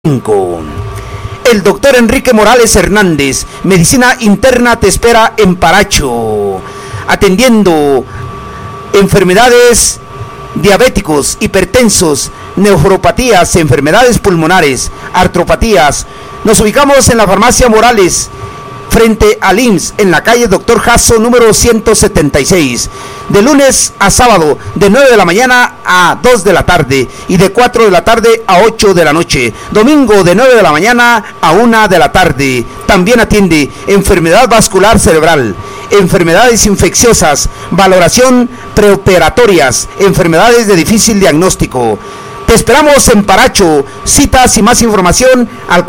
El doctor Enrique Morales Hernández, medicina interna, te espera en Paracho, atendiendo enfermedades diabéticos, hipertensos, nefropatías, enfermedades pulmonares, artropatías. Nos ubicamos en la farmacia Morales, frente al IMSS, en la calle Doctor Jasso, número 176, de lunes a sábado, de 9 de la mañana a 2 de la tarde, y de 4 de la tarde a 8 de la noche, domingo de 9 de la mañana a 1 de la tarde. También atiende enfermedad vascular cerebral, enfermedades infecciosas, valoración preoperatorias, enfermedades de difícil diagnóstico. Te esperamos en Paracho. Citas y más información al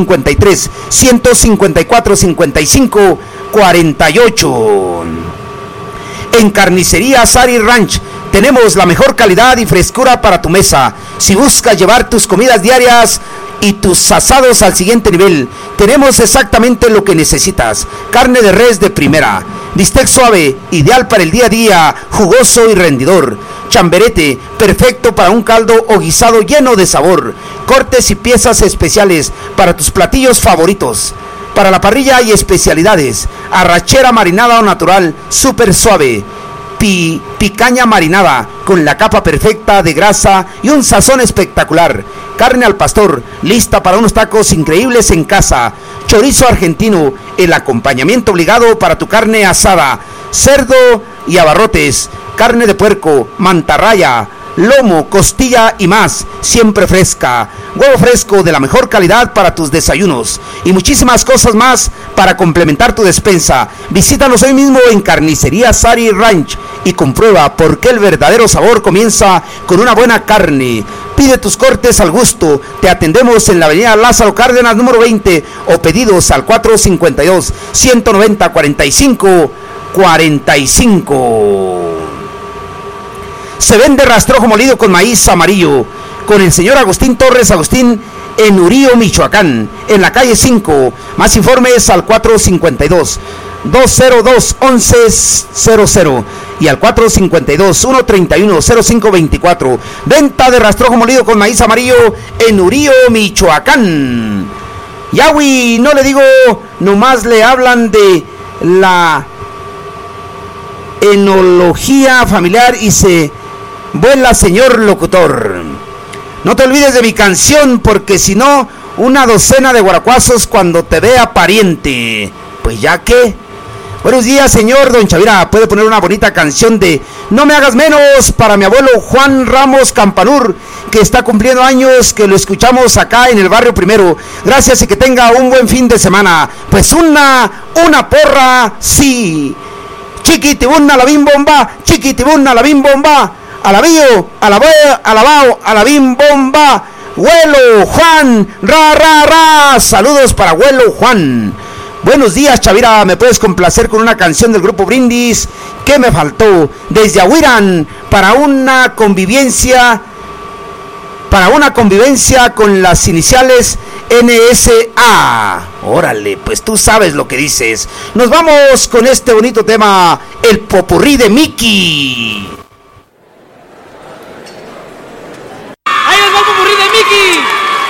453-154-55-48. En Carnicería Sari Ranch tenemos la mejor calidad y frescura para tu mesa. Si buscas llevar tus comidas diarias y tus asados al siguiente nivel, tenemos exactamente lo que necesitas. Carne de res de primera, bistec suave, ideal para el día a día, jugoso y rendidor. Chamberete, perfecto para un caldo o guisado lleno de sabor. Cortes y piezas especiales para tus platillos favoritos. Para la parrilla hay especialidades: arrachera marinada o natural, súper suave. Picaña marinada con la capa perfecta de grasa y un sazón espectacular. Carne al pastor, lista para unos tacos increíbles en casa. Chorizo argentino, el acompañamiento obligado para tu carne asada. Cerdo y abarrotes, carne de puerco, mantarraya, lomo, costilla y más, siempre fresca. Huevo fresco de la mejor calidad para tus desayunos y muchísimas cosas más para complementar tu despensa. Visítanos hoy mismo en Carnicería Sari Ranch y comprueba por qué el verdadero sabor comienza con una buena carne. Pide tus cortes al gusto. Te atendemos en la avenida Lázaro Cárdenas número 20 o pedidos al 452-190-45-45. Se vende rastrojo molido con maíz amarillo con el señor Agustín Torres Agustín en Urío, Michoacán, en la calle 5. Más informes al 452-202-1100 y al 452-131-0524. Venta de rastrojo molido con maíz amarillo en Urío, Michoacán. Yawi, no le digo, nomás le hablan de la enología familiar y se vuela, señor locutor. No te olvides de mi canción, porque si no, una docena de guaracuazos cuando te vea pariente. Pues ya que. Buenos días, señor Don Chavira. Puede poner una bonita canción de No me hagas menos para mi abuelo Juan Ramos Campanur, que está cumpliendo años, que lo escuchamos acá en el barrio Primero. Gracias y que tenga un buen fin de semana. Pues una porra, sí. Chiquitibuna la bim bomba, chiquitibuna la bim bomba. Alabío, alabao, alabim bomba. Abuelo Juan, ra. Saludos para abuelo Juan. Buenos días, Chavira. ¿Me puedes complacer con una canción del grupo Brindis? ¿Qué me faltó? Desde Ahuirán, para una convivencia con las iniciales NSA. Órale, pues tú sabes lo que dices. Nos vamos con este bonito tema, el popurrí de Mickey.